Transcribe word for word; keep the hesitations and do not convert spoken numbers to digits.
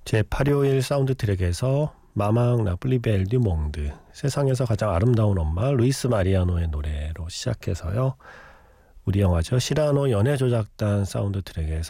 제팔백오십일 사운드 트랙에서 마망 라플리벨 듀 몽드, 세상에서 가장 아름다운 엄마 루이스 마리아노의 노래로 시작해서요. 우리 영화죠. 시라노 연애조작단 사운드 트랙에서